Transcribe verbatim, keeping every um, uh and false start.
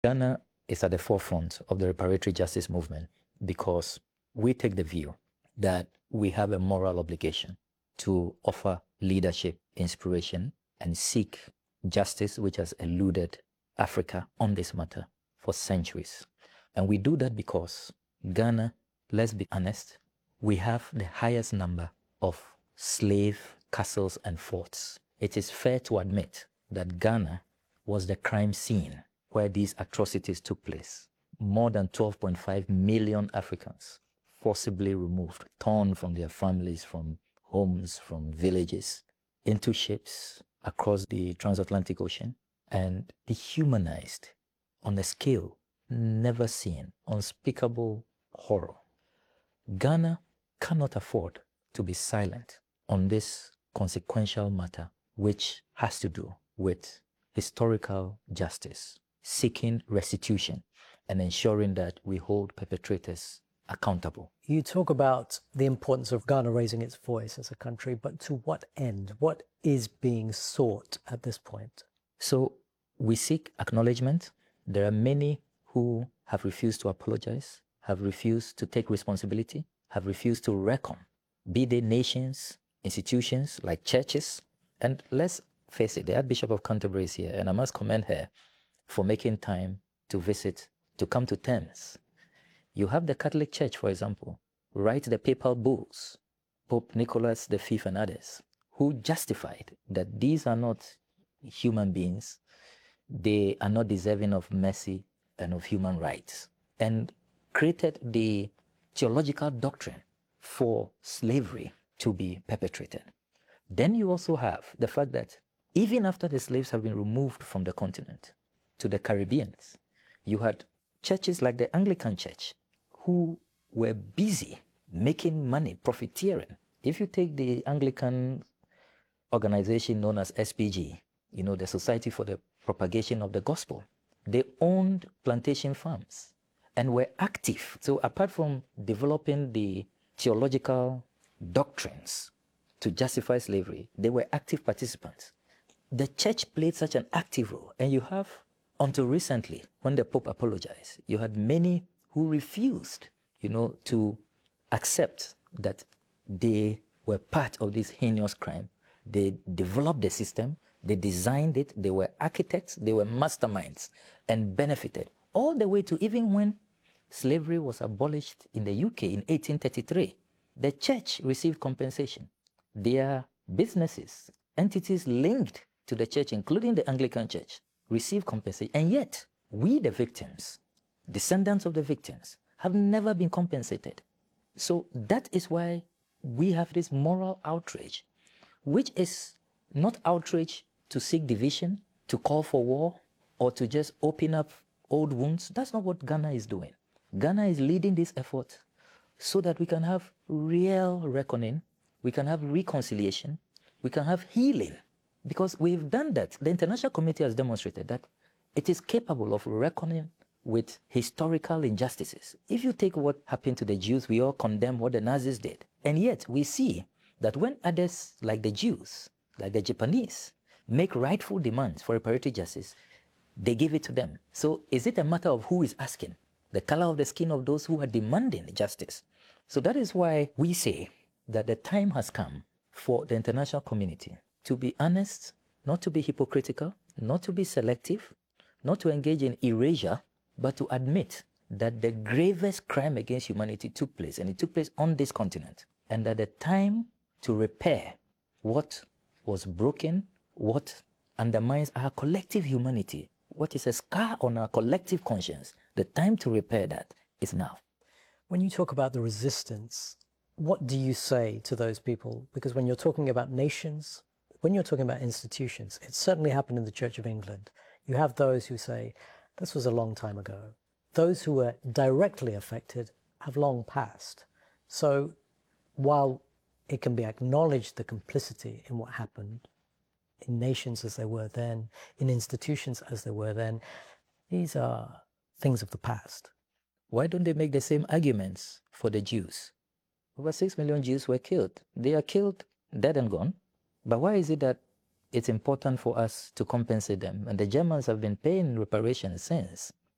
Ghana is at the forefront of the reparatory justice movement because we take the view that we have a moral obligation to offer leadership, inspiration, and seek justice which has eluded Africa on this matter for centuries. And we do that because Ghana, let's be honest, we have the highest number of slave castles and forts. It is fair to admit that Ghana was the crime scene where these atrocities took place. More than twelve point five million Africans forcibly removed, torn from their families, from homes, from villages, into ships across the transatlantic ocean, and dehumanized on a scale never seen, unspeakable horror. Ghana cannot afford to be silent on this consequential matter, which has to do with historical justice, seeking restitution, and ensuring that we hold perpetrators accountable. You talk about the importance of Ghana raising its voice as a country, but to what end? What is being sought at this point? So we seek acknowledgement. There are many who have refused to apologize, have refused to take responsibility, have refused to reckon, be they nations, institutions like churches. And let's face it, the Archbishop of Canterbury is here, and I must commend her for making time to visit, to come to terms. You have the Catholic Church, for example, write the papal bulls, Pope Nicholas the Fifth and others, who justified that these are not human beings, they are not deserving of mercy and of human rights, and created the theological doctrine for slavery to be perpetrated. Then you also have the fact that even after the slaves have been removed from the continent to the Caribbeans, you had churches like the Anglican Church who were busy making money, profiteering. If you take the Anglican organization known as S P G, you know, the Society for the Propagation of the Gospel, they owned plantation farms and were active. So apart from developing the theological doctrines to justify slavery, they were active participants. The church played such an active role. And you have, until recently, when the Pope apologized, you had many who refused, you know, to accept that they were part of this heinous crime. They developed the system, they designed it, they were architects, they were masterminds, and benefited. All the way to even when slavery was abolished in the U K in eighteen thirty-three, the church received compensation. Their businesses, entities linked to the church, including the Anglican Church, received compensation. And yet, we the victims, descendants of the victims, have never been compensated. So that is why we have this moral outrage, which is not outrage to seek division, to call for war, or to just open up old wounds. That's not what Ghana is doing. Ghana is leading this effort so that we can have real reckoning, we can have reconciliation, we can have healing. Because we've done that. The international community has demonstrated that it is capable of reckoning with historical injustices. If you take what happened to the Jews, we all condemn what the Nazis did. And yet we see that when others, like the Jews, like the Japanese, make rightful demands for reparatory justice, they give it to them. So is it a matter of who is asking? The color of the skin of those who are demanding justice. So that is why we say that the time has come for the international community to be honest, not to be hypocritical, not to be selective, not to engage in erasure, but to admit that the gravest crime against humanity took place, and it took place on this continent, and that the time to repair what was broken, what undermines our collective humanity, what is a scar on our collective conscience, the time to repair that is now. When you talk about the resistance, what do you say to those people? Because when you're talking about nations, when you're talking about institutions, it certainly happened in the Church of England. You have those who say, this was a long time ago. Those who were directly affected have long passed. So while it can be acknowledged the complicity in what happened, in nations as they were then, in institutions as they were then, these are things of the past. Why don't they make the same arguments for the Jews? Over six million Jews were killed. They are killed, dead and gone. But why is it that it's important for us to compensate them? And the Germans have been paying reparations since.